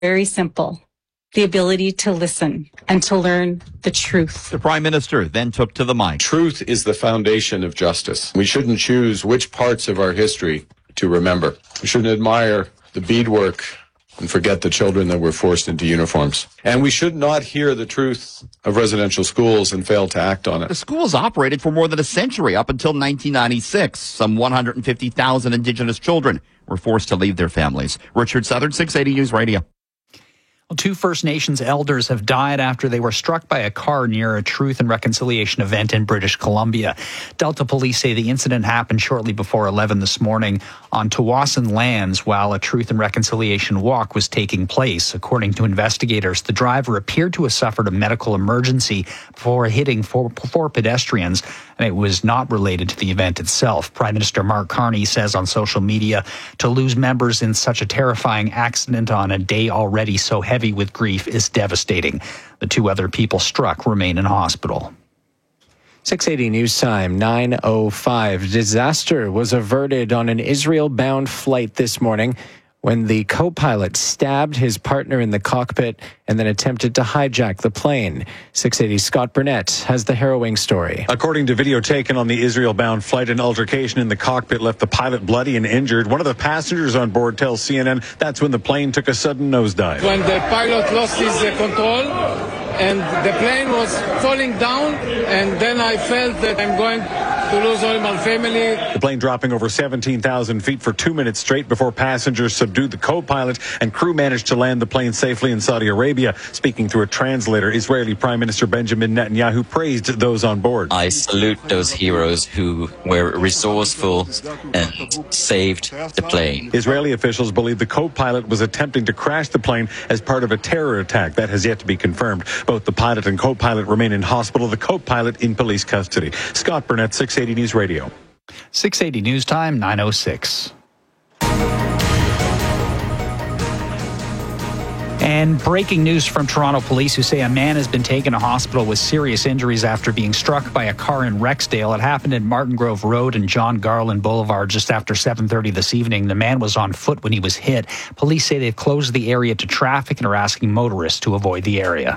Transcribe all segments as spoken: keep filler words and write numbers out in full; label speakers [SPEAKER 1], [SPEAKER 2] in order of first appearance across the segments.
[SPEAKER 1] very simple. The ability to listen and to learn the truth.
[SPEAKER 2] The Prime Minister then took to the mic.
[SPEAKER 3] Truth is the foundation of justice. We shouldn't choose which parts of our history to remember. We shouldn't admire the beadwork and forget the children that were forced into uniforms. And we should not hear the truth of residential schools and fail to act on it.
[SPEAKER 2] The schools operated for more than a century, up until nineteen ninety-six. Some one hundred fifty thousand Indigenous children were forced to leave their families. Richard Southern, six eighty News Radio.
[SPEAKER 4] Two First Nations elders have died after they were struck by a car near a Truth and Reconciliation event in British Columbia. Delta police say the incident happened shortly before eleven this morning on Tawasin lands while a Truth and Reconciliation walk was taking place. According to investigators, the driver appeared to have suffered a medical emergency before hitting four, four pedestrians, and it was not related to the event itself. Prime Minister Mark Carney says on social media, to lose members in such a terrifying accident on a day already so heavy with grief is devastating. The two other people struck remain in hospital.
[SPEAKER 5] six eighty News Time, nine oh five. Disaster was averted on an Israel-bound flight this morning when the co-pilot stabbed his partner in the cockpit and then attempted to hijack the plane. six eighty Scott Burnett has the harrowing story.
[SPEAKER 6] According to video taken on the Israel-bound flight, an altercation in the cockpit left the pilot bloody and injured. One of the passengers on board tells C N N that's when the plane took a sudden nosedive.
[SPEAKER 7] When the pilot lost his uh, control and the plane was falling down, and then I felt that I'm going to lose all my family.
[SPEAKER 6] The plane dropping over seventeen thousand feet for two minutes straight before passengers subdued the co-pilot and crew managed to land the plane safely in Saudi Arabia. Speaking through a translator, Israeli Prime Minister Benjamin Netanyahu praised those on board.
[SPEAKER 8] I salute those heroes who were resourceful and saved the plane.
[SPEAKER 6] Israeli officials believe the co-pilot was attempting to crash the plane as part of a terror attack. That has yet to be confirmed. Both the pilot and co-pilot remain in hospital, the co-pilot in police custody. Scott Burnett, six eighty News Radio.
[SPEAKER 4] six eighty News Time, nine oh six. And breaking news from Toronto police, who say a man has been taken to hospital with serious injuries after being struck by a car in Rexdale. It happened in Martin Grove Road and John Garland Boulevard just after seven thirty this evening. The man was on foot when he was hit. Police say they've closed the area to traffic and are asking motorists to avoid the area.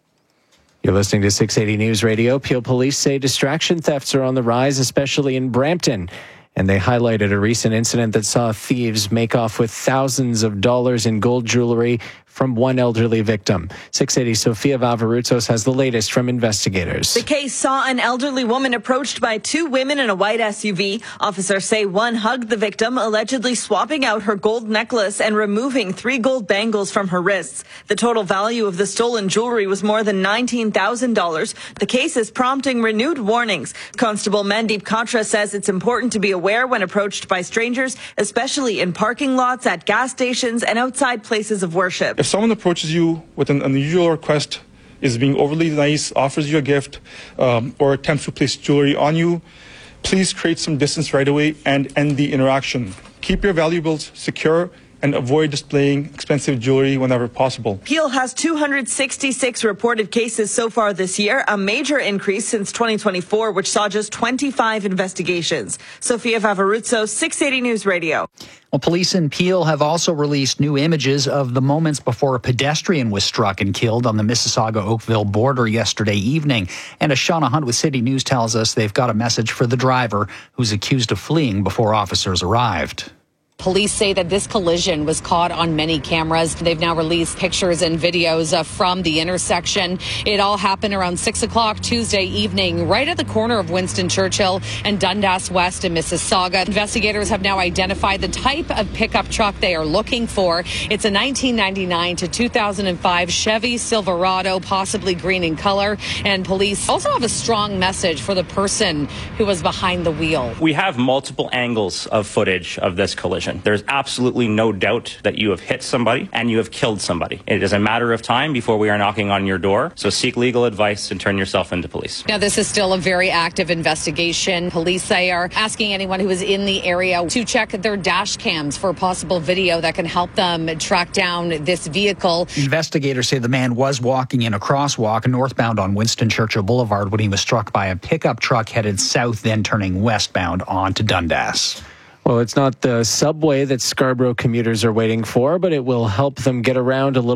[SPEAKER 5] You're listening to six eighty News Radio. Peel police say distraction thefts are on the rise, especially in Brampton. And they highlighted a recent incident that saw thieves make off with thousands of dollars in gold jewelry from one elderly victim. six eighty Sofia Vavarutsos has the latest from investigators.
[SPEAKER 9] The case saw an elderly woman approached by two women in a white S U V. Officers say one hugged the victim, allegedly swapping out her gold necklace and removing three gold bangles from her wrists. The total value of the stolen jewelry was more than nineteen thousand dollars. The case is prompting renewed warnings. Constable Mandeep Katra says it's important to be aware when approached by strangers, especially in parking lots, at gas stations, and outside places of worship.
[SPEAKER 10] If someone approaches you with an unusual request, is being overly nice, offers you a gift, um, or attempts to place jewelry on you, please create some distance right away and end the interaction. Keep your valuables secure and avoid displaying expensive jewelry whenever possible.
[SPEAKER 9] Peel has two hundred sixty-six reported cases so far this year, a major increase since twenty twenty-four, which saw just twenty-five investigations. Sofia Vavarutsos, six eighty News Radio.
[SPEAKER 4] Well, police in Peel have also released new images of the moments before a pedestrian was struck and killed on the Mississauga-Oakville border yesterday evening. And as Shauna Hunt with City News tells us, they've got a message for the driver who's accused of fleeing before officers arrived.
[SPEAKER 11] Police say that this collision was caught on many cameras. They've now released pictures and videos uh, from the intersection. It all happened around six o'clock Tuesday evening, right at the corner of Winston Churchill and Dundas West in Mississauga. Investigators have now identified the type of pickup truck they are looking for. It's a nineteen ninety-nine to two thousand five Chevy Silverado, possibly green in color. And police also have a strong message for the person who was behind the wheel.
[SPEAKER 12] We have multiple angles of footage of this collision. There's absolutely no doubt that you have hit somebody and you have killed somebody. It is a matter of time before we are knocking on your door. So seek legal advice and turn yourself into police.
[SPEAKER 11] Now, this is still a very active investigation. Police say are asking anyone who is in the area to check their dash cams for possible video that can help them track down this vehicle.
[SPEAKER 4] Investigators say the man was walking in a crosswalk northbound on Winston Churchill Boulevard when he was struck by a pickup truck headed south, then turning westbound onto Dundas.
[SPEAKER 5] Well, it's not the subway that Scarborough commuters are waiting for, but it will help them get around a little